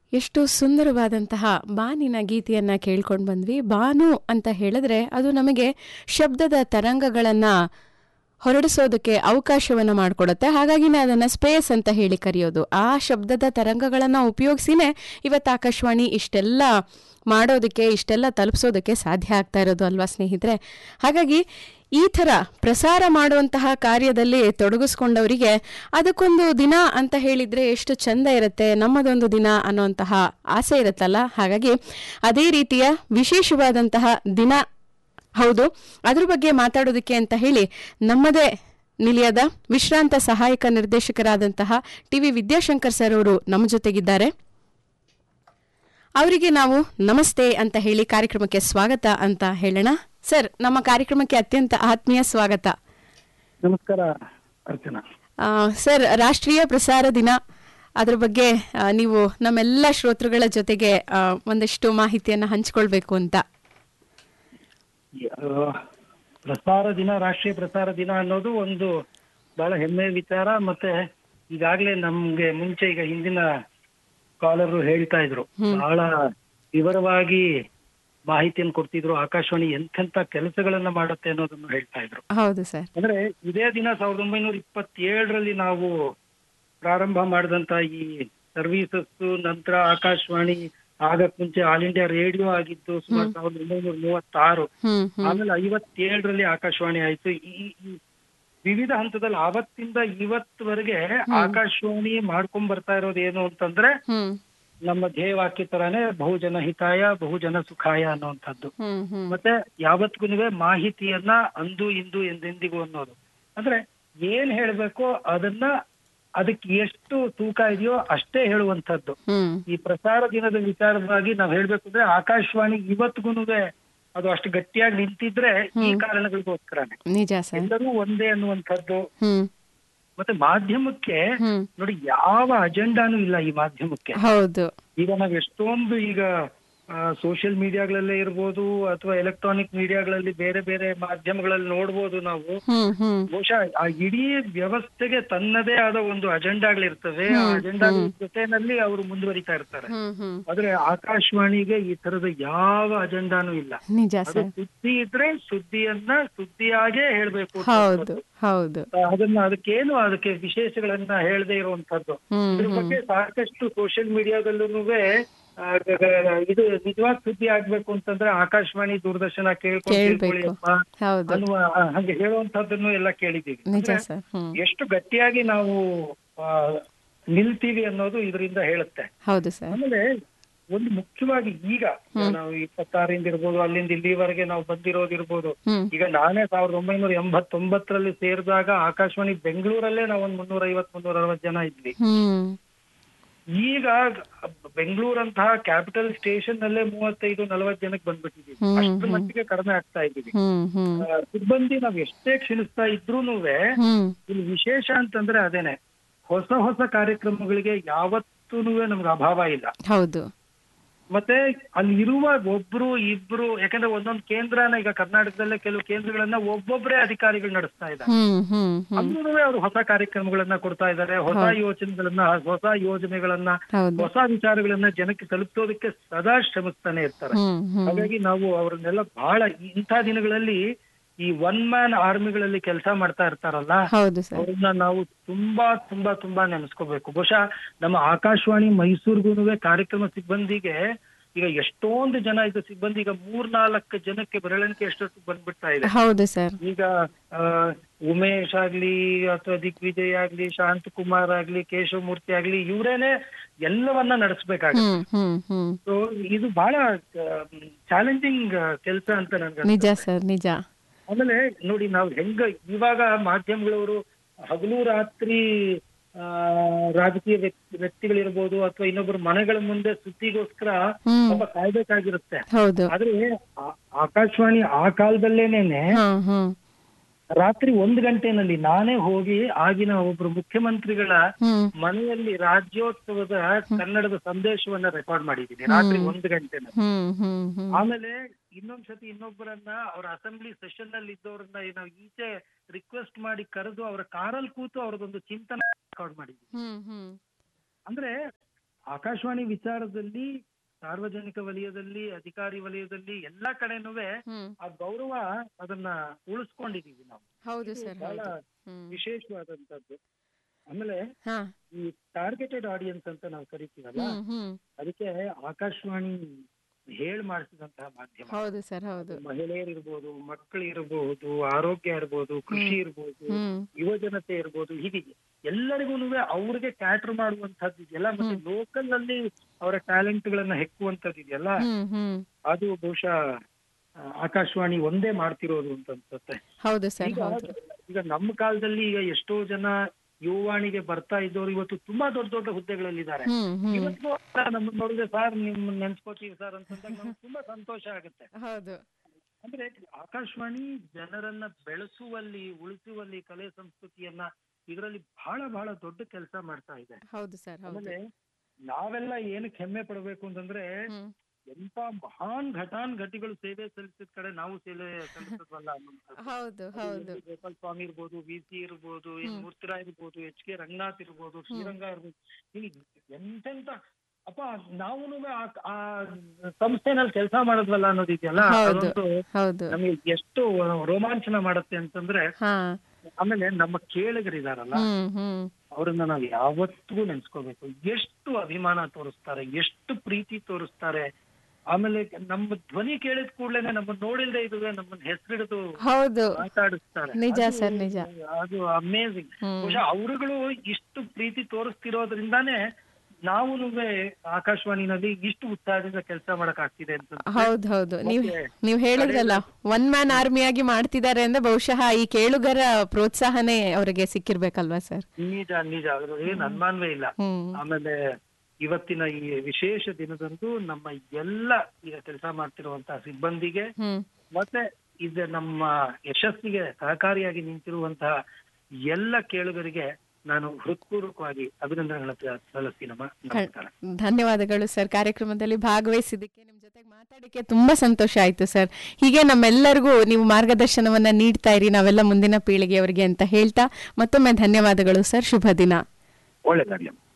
ಎಷ್ಟು ಸುಂದರವಾದಂತಹ ಬಾನಿನ ಗೀತೆಯನ್ನು ಕೇಳ್ಕೊಂಡು ಬಂದ್ವಿ. ಬಾನು ಅಂತ ಹೇಳಿದ್ರೆ ಅದು ನಮಗೆ ಶಬ್ದದ ತರಂಗಗಳನ್ನು ಹೊರಡಿಸೋದಕ್ಕೆ ಅವಕಾಶವನ್ನು ಮಾಡಿಕೊಡುತ್ತೆ. ಹಾಗಾಗಿನೇ ಅದನ್ನು ಸ್ಪೇಸ್ ಅಂತ ಹೇಳಿ ಕರೆಯೋದು. ಆ ಶಬ್ದದ ತರಂಗಗಳನ್ನು ಉಪಯೋಗಿಸಿನೇ ಇವತ್ತು ಆಕಾಶವಾಣಿ ಇಷ್ಟೆಲ್ಲ ಮಾಡೋದಕ್ಕೆ, ಇಷ್ಟೆಲ್ಲ ತಲುಪಿಸೋದಕ್ಕೆ ಸಾಧ್ಯ ಆಗ್ತಾ ಇರೋದು ಅಲ್ವಾ ಸ್ನೇಹಿತರೆ? ಹಾಗಾಗಿ ಈ ಥರ ಪ್ರಸಾರ ಮಾಡುವಂತಹ ಕಾರ್ಯದಲ್ಲಿ ತೊಡಗಿಸ್ಕೊಂಡವರಿಗೆ ಅದಕ್ಕೊಂದು ದಿನ ಅಂತ ಹೇಳಿದರೆ ಎಷ್ಟು ಚಂದ ಇರುತ್ತೆ, ನಮ್ಮದೊಂದು ದಿನ ಅನ್ನೋಂತಹ ಆಸೆ ಇರುತ್ತಲ್ಲ. ಹಾಗಾಗಿ ಅದೇ ರೀತಿಯ ವಿಶೇಷವಾದಂತಹ ದಿನ ಹೌದು. ಅದ್ರ ಬಗ್ಗೆ ಮಾತಾಡೋದಕ್ಕೆ ಅಂತ ಹೇಳಿ ನಮ್ಮದೇ ನಿಲಯದ ವಿಶ್ರಾಂತ ಸಹಾಯಕ ನಿರ್ದೇಶಕರಾದಂತಹ ಟಿ.ವಿ. ವಿದ್ಯಾಶಂಕರ್ ಸರ್ ಅವರು ನಮ್ಮ ಜೊತೆಗಿದ್ದಾರೆ. ಅವರಿಗೆ ನಾವು ನಮಸ್ತೆ ಅಂತ ಹೇಳಿ ಕಾರ್ಯಕ್ರಮಕ್ಕೆ ಸ್ವಾಗತ ಅಂತ ಹೇಳೋಣ. ಸರ್, ನಮ್ಮ ಕಾರ್ಯಕ್ರಮಕ್ಕೆ ಅತ್ಯಂತ ಆತ್ಮೀಯ ಸ್ವಾಗತ. ನಮಸ್ಕಾರ ಅರ್ಚನಾ. ಸರ್, ರಾಷ್ಟ್ರೀಯ ಪ್ರಸಾರ ದಿನ, ಅದ್ರ ಬಗ್ಗೆ ನೀವು ನಮ್ಮೆಲ್ಲ ಶ್ರೋತೃಗಳ ಜೊತೆಗೆ ಒಂದಷ್ಟು ಮಾಹಿತಿಯನ್ನು ಹಂಚಿಕೊಳ್ಬೇಕು ಅಂತ. ಪ್ರಸಾರ ದಿನ, ರಾಷ್ಟ್ರೀಯ ಪ್ರಸಾರ ದಿನ ಅನ್ನೋದು ಒಂದು ಬಹಳ ಹೆಮ್ಮೆಯ ವಿಚಾರ. ಮತ್ತೆ ಈಗಾಗಲೇ ನಮ್ಗೆ ಮುಂಚೆ ಈಗ ಹಿಂದಿನ ಕಾಲರು ಹೇಳ್ತಾ ಇದ್ರು, ಬಹಳ ವಿವರವಾಗಿ ಮಾಹಿತಿಯನ್ನು ಕೊಡ್ತಿದ್ರು. ಆಕಾಶವಾಣಿ ಎಂತೆಂತ ಕೆಲಸಗಳನ್ನ ಮಾಡುತ್ತೆ ಅನ್ನೋದನ್ನು ಹೇಳ್ತಾ ಇದ್ರು. ಹೌದು ಸರ್. ಅಂದ್ರೆ ಇದೇ ದಿನ 1927ರಲ್ಲಿ ನಾವು ಪ್ರಾರಂಭ ಮಾಡಿದಂತ ಈ ಸರ್ವೀಸಸ್, ನಂತರ ಆಕಾಶವಾಣಿ ಆಗಕ್ ಮುಂಚೆ ಆಲ್ ಇಂಡಿಯಾ ರೇಡಿಯೋ ಆಗಿದ್ದು ಸುಮಾರು 1936. ಆಮೇಲೆ 57ರಲ್ಲಿ ಆಕಾಶವಾಣಿ ಆಯ್ತು. ಈ ವಿವಿಧ ಹಂತದಲ್ಲಿ ಆವತ್ತಿಂದ ಇವತ್ತವರೆಗೆ ಆಕಾಶವಾಣಿ ಮಾಡ್ಕೊಂಡ್ ಬರ್ತಾ ಇರೋದು ಏನು ಅಂತಂದ್ರೆ, ನಮ್ಮ ಧ್ಯೇಯ ವಾಕ್ಯ ತರಾನೇ ಬಹುಜನ ಹಿತಾಯ ಬಹುಜನ ಸುಖಾಯ ಅನ್ನುವಂಥದ್ದು. ಮತ್ತೆ ಯಾವತ್ತಿಗೂ ಮಾಹಿತಿಯನ್ನ ಅಂದು ಇಂದು ಎಂದೆಂದಿಗೂ ಅನ್ನೋದು. ಅಂದ್ರೆ ಏನ್ ಹೇಳ್ಬೇಕೋ ಅದಕ್ಕೆ ಎಷ್ಟು ತೂಕ ಇದೆಯೋ ಅಷ್ಟೇ ಹೇಳುವಂಥದ್ದು. ಈ ಪ್ರಸಾರ ದಿನದ ವಿಚಾರವಾಗಿ ನಾವ್ ಹೇಳ್ಬೇಕು ಅಂದ್ರೆ, ಆಕಾಶವಾಣಿ ಇವತ್ತಿಗೂ ಅದು ಅಷ್ಟು ಗಟ್ಟಿಯಾಗಿ ನಿಂತಿದ್ರೆ ಈ ಕಾರಣಗಳಿಗೋಸ್ಕರನೇ. ಎಲ್ಲರೂ ಒಂದೇ ಅನ್ನುವಂಥದ್ದು. ಮತ್ತೆ ಮಾಧ್ಯಮಕ್ಕೆ ನೋಡಿ, ಯಾವ ಅಜೆಂಡಾನು ಇಲ್ಲ ಈ ಮಾಧ್ಯಮಕ್ಕೆ. ಹೌದು. ಈಗ ನಾವ್ ಎಷ್ಟೊಂದು ಈಗ ಸೋಷಿಯಲ್ ಮೀಡಿಯಾಗಳಲ್ಲೇ ಇರ್ಬೋದು ಅಥವಾ ಎಲೆಕ್ಟ್ರಾನಿಕ್ ಮೀಡಿಯಾಗಳಲ್ಲಿ ಬೇರೆ ಬೇರೆ ಮಾಧ್ಯಮಗಳಲ್ಲಿ ನೋಡ್ಬೋದು ನಾವು. ಬಹುಶಃ ಆ ಇಡೀ ವ್ಯವಸ್ಥೆಗೆ ತನ್ನದೇ ಆದ ಒಂದು ಅಜೆಂಡಾಗಳಿರ್ತವೆ. ಆ ಅಜೆಂಡಾ ಜೊತೆನಲ್ಲಿ ಅವರು ಮುಂದುವರಿತಾ ಇರ್ತಾರೆ. ಆದ್ರೆ ಆಕಾಶವಾಣಿಗೆ ಈ ತರದ ಯಾವ ಅಜೆಂಡಾನು ಇಲ್ಲ. ಅದು ಸುದ್ದಿ ಇದ್ರೆ ಸುದ್ದಿಯಾಗೇ ಹೇಳ್ಬೇಕು. ಅದಕ್ಕೆ ವಿಶೇಷಗಳನ್ನ ಹೇಳದೆ ಇರುವಂತದ್ದು. ಇದ್ರ ಬಗ್ಗೆ ಸಾಕಷ್ಟು ಸೋಷಿಯಲ್ ಮೀಡಿಯಾದಲ್ಲೂ ಇದು ನಿಜವಾದ ಸುದ್ದಿ ಆಗ್ಬೇಕು ಅಂತಂದ್ರೆ ಆಕಾಶವಾಣಿ ದೂರದರ್ಶನ ಕೇಳ್ಕೊಳ್ಳಿ ಅನ್ನುವ ಹಂಗೆ ಹೇಳುವಂತದ್ದನ್ನು ಎಲ್ಲ ಕೇಳಿದ್ದೀವಿ. ಎಷ್ಟು ಗಟ್ಟಿಯಾಗಿ ನಾವು ನಿಲ್ತೀವಿ ಅನ್ನೋದು ಇದರಿಂದ ಹೇಳುತ್ತೆ. ಆಮೇಲೆ ಒಂದು ಮುಖ್ಯವಾಗಿ ಈಗ ನಾವು 26ರಿಂದ ಇರ್ಬೋದು, ಅಲ್ಲಿಂದ ಇಲ್ಲಿವರೆಗೆ ನಾವು ಬಂದಿರೋದಿರ್ಬೋದು. ಈಗ ನಾನೇ 1989ರಲ್ಲಿ ಸೇರಿದಾಗ ಆಕಾಶವಾಣಿ ಬೆಂಗಳೂರಲ್ಲೇ ನಾವು ಒಂದು 350-360 ಜನ ಇದ್ವಿ. ಈಗ ಬೆಂಗಳೂರಂತಹ ಕ್ಯಾಪಿಟಲ್ ಸ್ಟೇಷನ್ ನಲ್ಲೇ 35-40 ಜನಕ್ಕೆ ಬಂದ್ಬಿಟ್ಟಿದೀವಿ. ಅಷ್ಟರ ಮಟ್ಟಿಗೆ ಕಡಿಮೆ ಆಗ್ತಾ ಇದ್ದೀವಿ. ಸಿಬ್ಬಂದಿ ನಾವ್ ಎಷ್ಟೇ ಕ್ಷಣಿಸ್ತಾ ಇದ್ರೂನು ಇಲ್ಲಿ ವಿಶೇಷ ಅಂತಂದ್ರೆ ಅದೇನೆ, ಹೊಸ ಕಾರ್ಯಕ್ರಮಗಳಿಗೆ ಯಾವತ್ತೂ ನಮ್ಗೆ ಅಭಾವ ಇಲ್ಲ. ಹೌದು. ಮತ್ತೆ ಅಲ್ಲಿ ಇರುವ ಒಬ್ರು ಇಬ್ರು, ಯಾಕಂದ್ರೆ ಒಂದೊಂದು ಕೇಂದ್ರನ ಈಗ ಕರ್ನಾಟಕದಲ್ಲೇ ಕೆಲವು ಕೇಂದ್ರಗಳನ್ನ ಒಬ್ಬೊಬ್ಬರೇ ಅಧಿಕಾರಿಗಳು ನಡೆಸ್ತಾ ಇದ್ದಾರೆ. ಅಂದ್ರೂ ಅವರು ಹೊಸ ಕಾರ್ಯಕ್ರಮಗಳನ್ನ ಕೊಡ್ತಾ ಇದ್ದಾರೆ. ಹೊಸ ಯೋಜನೆಗಳನ್ನ ಹೊಸ ವಿಚಾರಗಳನ್ನ ಜನಕ್ಕೆ ತಲುಪಿಸೋದಕ್ಕೆ ಸದಾ ಶ್ರಮಿಸ್ತಾನೆ ಇರ್ತಾರೆ. ಹಾಗಾಗಿ ನಾವು ಅವ್ರನ್ನೆಲ್ಲ ಬಹಳ ಇಂಥ ದಿನಗಳಲ್ಲಿ ಈ ಒನ್ ಮ್ಯಾನ್ ಆರ್ಮಿಗಳಲ್ಲಿ ಕೆಲಸ ಮಾಡ್ತಾ ಇರ್ತಾರಲ್ಲ, ಅವ್ರನ್ನ ನಾವು ತುಂಬಾ ತುಂಬಾ ತುಂಬಾ ನೆನೆಸ್ಕೋಬೇಕು. ಬಹುಶಃ ನಮ್ಮ ಆಕಾಶವಾಣಿ ಮೈಸೂರಿಗೂ ಕಾರ್ಯಕ್ರಮ ಸಿಬ್ಬಂದಿಗೆ ಈಗ ಎಷ್ಟೊಂದು ಜನ ಇದು ಸಿಬ್ಬಂದಿ ಈಗ 3-4 ಜನಕ್ಕೆ ಬೆರಳಿಕೆ ಎಷ್ಟೊತ್ತು ಬಂದ್ಬಿಡ್ತಾ ಇದೆ. ಹೌದು ಸರ್. ಈಗ ಉಮೇಶ್ ಆಗ್ಲಿ ಅಥವಾ ದಿಗ್ವಿಜಯ್ ಆಗ್ಲಿ, ಶಾಂತಕುಮಾರ್ ಆಗ್ಲಿ, ಕೇಶವಮೂರ್ತಿ ಆಗ್ಲಿ, ಇವರೇನೆ ಎಲ್ಲವನ್ನ ನಡೆಸಬೇಕಾಗುತ್ತೆ. ಸೊ ಇದು ಬಹಳ ಚಾಲೆಂಜಿಂಗ್ ಕೆಲಸ ಅಂತ ನನ್ಗೆ. ನಿಜ ಸರ್, ನಿಜ. ಆಮೇಲೆ ನೋಡಿ, ನಾವು ಇವಾಗ ಮಾಧ್ಯಮಗಳವರು ಹಗಲು ರಾತ್ರಿ ರಾಜಕೀಯ ವ್ಯಕ್ತಿಗಳಿರ್ಬೋದು ಅಥವಾ ಇನ್ನೊಬ್ಬರು ಮನೆಗಳ ಮುಂದೆ ಸುದ್ದಿಗೋಸ್ಕರ ಸ್ವಲ್ಪ ಕಾಯ್ಬೇಕಾಗಿರುತ್ತೆ. ಆದ್ರೆ ಆಕಾಶವಾಣಿ ಆ ಕಾಲದಲ್ಲೇನೆ ರಾತ್ರಿ 1 ಗಂಟೆನಲ್ಲಿ ನಾನೇ ಹೋಗಿ ಆಗಿನ ಒಬ್ರು ಮುಖ್ಯಮಂತ್ರಿಗಳ ಮನೆಯಲ್ಲಿ ರಾಜ್ಯೋತ್ಸವದ ಕನ್ನಡದ ಸಂದೇಶವನ್ನ ರೆಕಾರ್ಡ್ ಮಾಡಿದ್ದೀನಿ ರಾತ್ರಿ 1 ಗಂಟೆನಲ್ಲಿ. ಆಮೇಲೆ ಇನ್ನೊಂದ್ಸತಿ ಇನ್ನೊಬ್ಬರನ್ನ ಅವ್ರ ಅಸೆಂಬ್ಲಿ ಸೆಷನ್ ನಲ್ಲಿ ಇದ್ದವ್ರನ್ನ ನಾವು ಈಚೆ ರಿಕ್ವೆಸ್ಟ್ ಮಾಡಿ ಕರೆದು ಅವರ ಕಾರಲ್ಲಿ ಕೂತು ಅವ್ರದೊಂದು ಚಿಂತನೆ ರೆಕಾರ್ಡ್ ಮಾಡಿದ್ವಿ. ಅಂದ್ರೆ ಆಕಾಶವಾಣಿ ವಿಚಾರದಲ್ಲಿ ಸಾರ್ವಜನಿಕ ವಲಯದಲ್ಲಿ, ಅಧಿಕಾರಿ ವಲಯದಲ್ಲಿ ಎಲ್ಲಾ ಕಡೆನೂ ಆ ಗೌರವ ಅದನ್ನ ಉಳಿಸ್ಕೊಂಡಿದೀವಿ ನಾವು. ಹೌದು ಸರ್, ಬಹಳ ವಿಶೇಷವಾದಂತದ್ದು. ಆಮೇಲೆ ಈ ಟಾರ್ಗೆಟೆಡ್ ಆಡಿಯನ್ಸ್ ಅಂತ ನಾವು ಕರಿತೀವಲ್ಲ, ಅದಕ್ಕೆ ಆಕಾಶವಾಣಿ ಮಾಡಿಸಿದಂತಹ ಮಾಧ್ಯಮ. ಹೌದು ಸರ್, ಹೌದು. ಮಹಿಳೆಯರಿರ್ಬೋದು, ಮಕ್ಕಳು ಇರಬಹುದು, ಆರೋಗ್ಯ ಇರ್ಬೋದು, ಕೃಷಿ ಇರ್ಬೋದು, ಯುವ ಜನತೆ ಇರ್ಬೋದು, ಹೀಗೆ ಎಲ್ಲರಿಗೂ ಅವ್ರಿಗೆ ಕ್ಯಾಟರ್ ಮಾಡುವಂತದ್ದು ಇದೆಯಲ್ಲ, ಮತ್ತೆ ಲೋಕಲ್ ಅಲ್ಲಿ ಅವರ ಟ್ಯಾಲೆಂಟ್ ಗಳನ್ನ ಹೆಕ್ಕುವಂತದ್ದು ಇದೆಯಲ್ಲ, ಅದು ಬಹುಶಃ ಆಕಾಶವಾಣಿ ಒಂದೇ ಮಾಡ್ತಿರೋದು ಅಂತ ಅನ್ಸುತ್ತೆ. ಹೌದು ಸರ್. ಈಗ ನಮ್ಮ ಕಾಲದಲ್ಲಿ ಈಗ ಎಷ್ಟೋ ಜನ ಯುವವಾಣಿಗೆ ಬರ್ತಾ ಇದ್ದವ್ರು ಇವತ್ತು ತುಂಬಾ ದೊಡ್ಡ ದೊಡ್ಡ ಹುದ್ದೆಗಳಲ್ಲಿದ್ದಾರೆ. ಇವತ್ತು ನಮ್ಮನ್ನ ನೋಡಿದ್ರೆ ಸರ್ ನಿಮ್ ನೆನ್ಸ್ಕೋತೀವಿ ಸರ್ ಅಂತಂದಾಗ ನಮ್ಗೆ ತುಂಬಾ ಸಂತೋಷ ಆಗುತ್ತೆ. ಹೌದು. ಅಂದ್ರೆ ಆಕಾಶವಾಣಿ ಜನರನ್ನ ಬೆಳೆಸುವಲ್ಲಿ, ಉಳಿಸುವಲ್ಲಿ, ಕಲೆ ಸಂಸ್ಕೃತಿಯನ್ನ ಇದರಲ್ಲಿ ಬಹಳ ಬಹಳ ದೊಡ್ಡ ಕೆಲಸ ಮಾಡ್ತಾ ಇದೆ. ಹೌದು ಸರ್. ಆಮೇಲೆ ನಾವೆಲ್ಲ ಏನಕ್ಕೆ ಹೆಮ್ಮೆ ಪಡಬೇಕು ಅಂತಂದ್ರೆ, ಎಂತ ಮಹಾನ್ ಘಟಿಗಳು ಸೇವೆ ಸಲ್ಲಿಸಿದ ಕಡೆ ನಾವು ಸೇವೆ ಸಲ್ಲಿಸೋದಲ್ಲ ಅನ್ನೋದು. ಹೌದು ಹೌದು. ಗೋಪಾಲ್ ಸ್ವಾಮಿ ಇರ್ಬೋದು, ವಿ.ಸಿ. ಇರ್ಬೋದು, ಮೂರ್ತಿರಾಯ್ ಇರ್ಬೋದು, ಎಚ್.ಕೆ. ರಂಗನಾಥ್ ಇರ್ಬೋದು, ಶ್ರೀರಂಗ ಇರ್ಬೋದು, ಎಂತೆಂತ ಅಪ್ಪ ನಾವು ಆ ಸಂಸ್ಥೆನಲ್ಲಿ ಕೆಲಸ ಮಾಡೋದ್ವಲ್ಲ ಅನ್ನೋದಿದೆಯಲ್ಲ, ಅದೊಂದು ನಮಗೆ ಎಷ್ಟು ರೋಮಾಂಚನ ಮಾಡುತ್ತೆ ಅಂತಂದ್ರೆ. ಆಮೇಲೆ ನಮ್ಮ ಕೇಳಿಗರಿದಾರಲ್ಲ, ಅವ್ರನ್ನ ನಾವು ಯಾವತ್ತಿಗೂ ನೆನ್ಸ್ಕೋಬೇಕು. ಎಷ್ಟು ಅಭಿಮಾನ ತೋರಿಸ್ತಾರೆ, ಎಷ್ಟು ಪ್ರೀತಿ ತೋರಿಸ್ತಾರೆ. ಆಮೇಲೆ ನಮ್ಮ ಧ್ವನಿ ಕೇಳಿದ ಕೂಡ್ಲೇನೆ ನಮ್ಮನ್ನ ನೋಡಿಲ್ದೆ ಇದುವೆ ನಮ್ಮನ್ನ ಹೆಸರಿಡಿದು ಮಾತಾಡಿಸ್ತಾರೆ. ನಿಜ ಸರ್, ನಿಜ. ಅದು ಅಮೇಝಿಂಗ್. ಅವರುಗಳು ಇಷ್ಟು ಪ್ರೀತಿ ತೋರಿಸ್ತಿರೋದ್ರಿಂದಾನೇ ನಾವು ಆಕಾಶವಾಣಿನಲ್ಲಿ ಇಷ್ಟು ಉತ್ಸಾಹದಿಂದ ಕೆಲಸ ಮಾಡಕ್ ಆಗ್ತಿದೆ ಅಂತ. ಹೌದು ಹೌದು. ನೀವ್ ಹೇಳಿದ್ರಲ್ಲ, ಒನ್ ಮ್ಯಾನ್ ಆರ್ಮಿಯಾಗಿ ಮಾಡ್ತಿದ್ದಾರೆ ಅಂದ್ರೆ ಬಹುಶಃ ಈ ಕೇಳುಗರ ಪ್ರೋತ್ಸಾಹನೇ ಅವರಿಗೆ ಸಿಕ್ಕಿರ್ಬೇಕಲ್ವಾ ಸರ್? ನಿಜ ನಿಜ, ಅದ್ರ ಏನ್ ಅನುಮಾನವೇ ಇಲ್ಲ. ಆಮೇಲೆ ಇವತ್ತಿನ ಈ ವಿಶೇಷ ದಿನದಂದು ನಮ್ಮ ಎಲ್ಲ ಈಗ ಕೆಲಸ ಮಾಡ್ತಿರುವಂತಹ ಸಿಬ್ಬಂದಿಗೆ ಮತ್ತೆ ಇದು ನಮ್ಮ ಯಶಸ್ಸಿಗೆ ಸಹಕಾರಿಯಾಗಿ ನಿಂತಿರುವಂತಹ ಎಲ್ಲ ಕೇಳುಗರಿಗೆ ನಾನು ಹೃತ್ಪೂರ್ವಕವಾಗಿ ಅಭಿನಂದನೆಗಳನ್ನು ಸಲ್ಲಿಸ್ತೀನಮ್ಮ. ನಮಸ್ಕಾರ. ಧನ್ಯವಾದಗಳು ಸರ್. ಕಾರ್ಯಕ್ರಮದಲ್ಲಿ ಭಾಗವಹಿಸಿದ್ದಕ್ಕೆ, ನಿಮ್ ಜೊತೆಗೆ ಮಾತಾಡಕ್ಕೆ ತುಂಬಾ ಸಂತೋಷ ಆಯ್ತು ಸರ್. ಹೀಗೆ ನಮ್ಮೆಲ್ಲರಿಗೂ ನೀವು ಮಾರ್ಗದರ್ಶನವನ್ನ ನೀಡ್ತಾ ಇರಿ, ನಾವೆಲ್ಲ ಮುಂದಿನ ಪೀಳಿಗೆಯವರಿಗೆ ಅಂತ ಹೇಳ್ತಾ ಮತ್ತೊಮ್ಮೆ ಧನ್ಯವಾದಗಳು ಸರ್. ಶುಭ ದಿನ. ಒಳ್ಳೆಯದಾಗಲಿ.